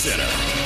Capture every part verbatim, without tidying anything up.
Center.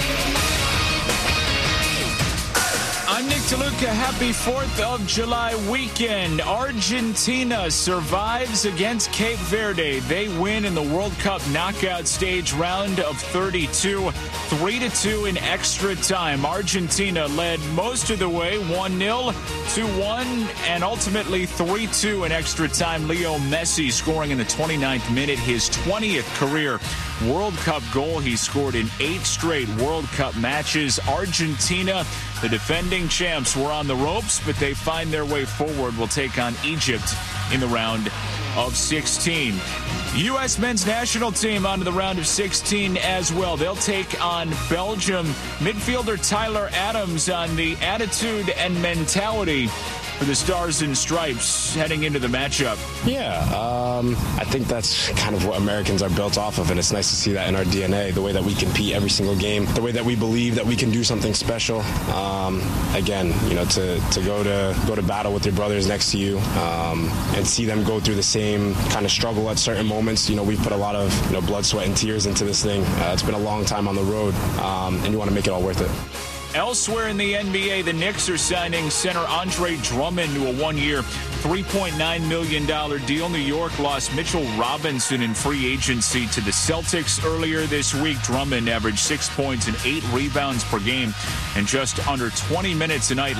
I'm Nick DeLuca. Happy fourth of July weekend. Argentina survives against Cape Verde. They win in the World Cup knockout stage round of thirty-two, three to two in extra time. Argentina led most of the way, one nil, two one, and ultimately three two in extra time. Leo Messi scoring in the twenty-ninth minute, his twentieth career World Cup goal. He scored in eight straight World Cup matches. Argentina, the defending champs, were on the ropes, but they find their way forward. Will take on Egypt in the round of sixteen. U S men's national team onto the round of sixteen as well. They'll take on Belgium. Midfielder Tyler Adams on the attitude and mentality for the Stars and Stripes heading into the matchup. Yeah, um, I think that's kind of what Americans are built off of, and it's nice to see that in our D N A, the way that we compete every single game, the way that we believe that we can do something special. Um, again, you know, to, to go to go to battle with your brothers next to you um, and see them go through the same kind of struggle at certain moments. You know, we've put a lot of you know blood, sweat, and tears into this thing. Uh, it's been a long time on the road, um, and you want to make it all worth it. Elsewhere in the N B A, the Knicks are signing center Andre Drummond to a one-year, three point nine million dollars deal. New York lost Mitchell Robinson in free agency to the Celtics earlier this week. Drummond averaged six points and eight rebounds per game in just under twenty minutes a night.